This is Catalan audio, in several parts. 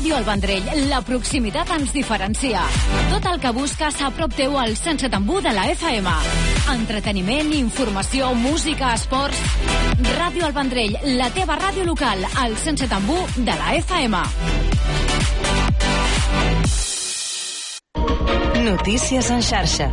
Ràdio El Vendrell, la proximitat ens diferencia. Tot el que busques a prop teu al 107.1 de la FM. Entreteniment, informació, música, esports... Ràdio El Vendrell, la teva ràdio local, al 107.1 de la FM. Notícies en xarxa.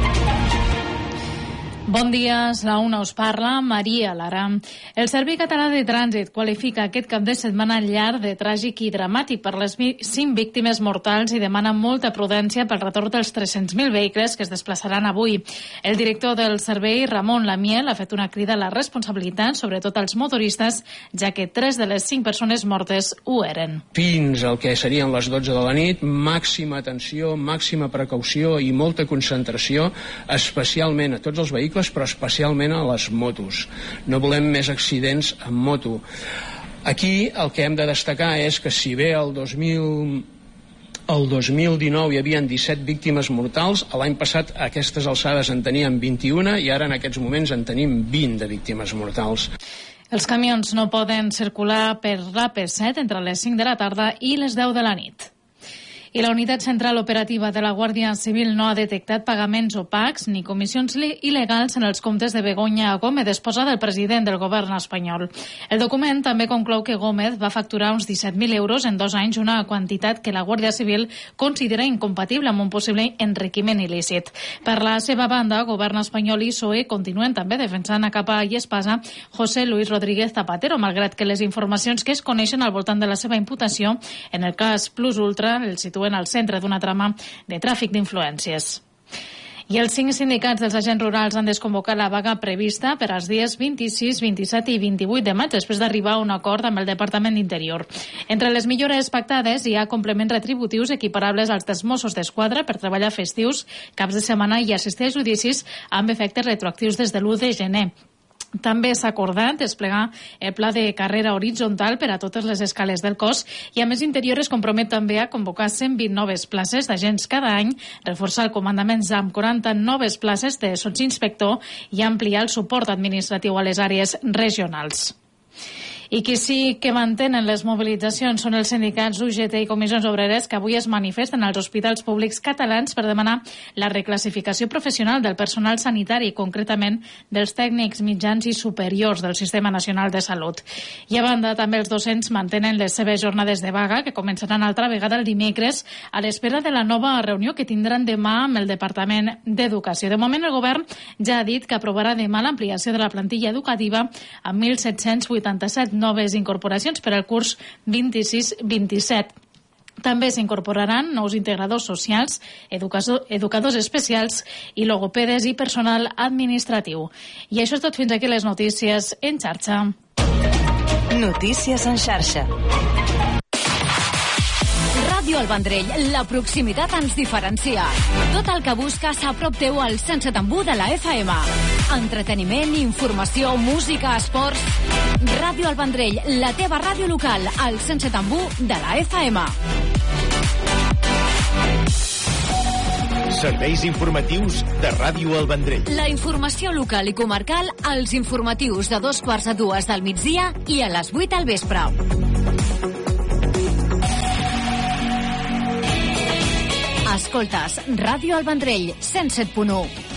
Bon dia, la UNA us parla, Maria Lara. El Servei Català de Trànsit qualifica aquest cap de setmana llarg de tràgic i dramàtic per les 5 víctimes mortals i demana molta prudència pel retorn dels 300.000 vehicles que es desplaçaran avui. El director del servei, Ramon Lamiel, ha fet una crida a la responsabilitat, sobretot als motoristes, ja que 3 de les 5 persones mortes ho eren. Fins al que serien les 12 de la nit, màxima atenció, màxima precaució i molta concentració, especialment a tots els vehicles, però especialment a les motos. No volem més accidents amb moto. Aquí el que hem de destacar és que si bé el 2019 hi havia 17 víctimes mortals, l'any passat a aquestes alçades en teníem 21 i ara en aquests moments en tenim 20 de víctimes mortals. Els camions no poden circular per l'AP7 entre les 5 de la tarda i les 10 de la nit. I la Unitat Central Operativa de la Guàrdia Civil no ha detectat pagaments opacs ni comissions il·legals en els comptes de Begoña Gómez, esposa del president del govern espanyol. El document també conclou que Gómez va facturar uns 17.000 euros en 2 anys, una quantitat que la Guàrdia Civil considera incompatible amb un possible enriquiment il·lícit. Per la seva banda, govern espanyol i PSOE continuen també defensant a capa i espasa José Luis Rodríguez Zapatero, malgrat que les informacions que es coneixen al voltant de la seva imputació en el cas Plus Ultra el situen al centre d'una trama de tràfic d'influències. I els 5 sindicats dels agents rurals han desconvocat la vaga prevista per als dies 26, 27 i 28 de maig, després d'arribar a un acord amb el Departament d'Interior. Entre les millores pactades hi ha complements retributius equiparables als dels Mossos d'Esquadra per treballar festius, caps de setmana i assistir a judicis amb efectes retroactius des de l'1 de gener. També s'ha acordat desplegar el pla de carrera horitzontal per a totes les escales del cos i, a més, Interior es compromet també a convocar 120 noves places d'agents cada any, reforçar el comandament amb 40 noves places de sotsinspector i ampliar el suport administratiu a les àrees regionals. I qui sí que mantenen les mobilitzacions són els sindicats UGT i comissions obreres que avui es manifesten als hospitals públics catalans per demanar la reclassificació professional del personal sanitari, concretament dels tècnics mitjans i superiors del Sistema Nacional de Salut. I a banda, també els docents mantenen les seves jornades de vaga, que començaran altra vegada el dimecres, a l'espera de la nova reunió que tindran demà amb el Departament d'Educació. De moment, el govern ja ha dit que aprovarà demà l'ampliació de la plantilla educativa amb 1.787 noves incorporacions per al curs 26-27. També s'incorporaran nous integradors socials, educadors especials i logopedes i personal administratiu. I això és tot fins aquí les notícies en xarxa. Notícies en xarxa. Ràdio El Vendrell, la proximitat ens diferencia. Tot el que busques a prop teu al 107.1 de la FM. Entreteniment, informació, música, esports... Ràdio El Vendrell, la teva ràdio local, al 107.1 de la FM. Serveis informatius de Ràdio El Vendrell. La informació local i comarcal als informatius de 2:45 del migdia i a les 8 al vespre. Escoltes Ràdio El Vendrell, 107.1.